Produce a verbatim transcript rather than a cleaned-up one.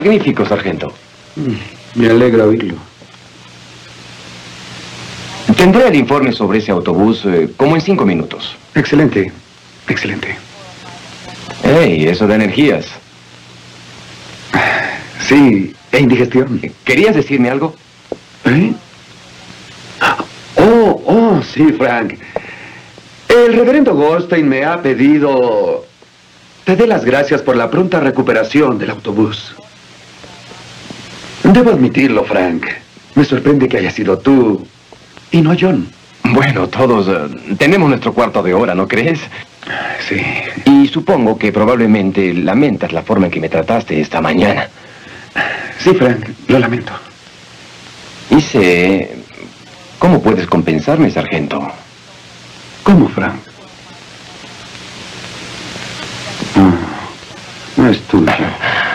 Magnífico, sargento. Me alegra oírlo. Tendré el informe sobre ese autobús eh, como en cinco minutos. Excelente, excelente. ¡Ey, eso de energías! Sí, e indigestión. ¿Querías decirme algo? ¿Eh? Oh, oh, sí, Frank. El reverendo Goldstein me ha pedido... Te dé las gracias por la pronta recuperación del autobús. Debo admitirlo, Frank. Me sorprende que haya sido tú y no John. Bueno, todos uh, tenemos nuestro cuarto de hora, ¿no crees? Sí. Y supongo que probablemente lamentas la forma en que me trataste esta mañana. Sí, Frank, lo lamento. Y sé... ¿Cómo puedes compensarme, sargento? ¿Cómo, Frank? No, no es tuyo.